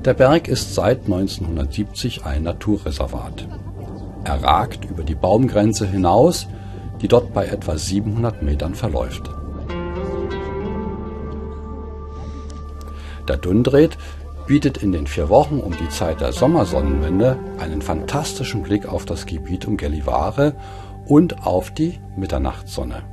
Der Berg ist seit 1970 ein Naturreservat. Er ragt über die Baumgrenze hinaus, die dort bei etwa 700 Metern verläuft. Der Dundred bietet in den 4 Wochen um die Zeit der Sommersonnenwende einen fantastischen Blick auf das Gebiet um Gällivare und auf die Mitternachtssonne.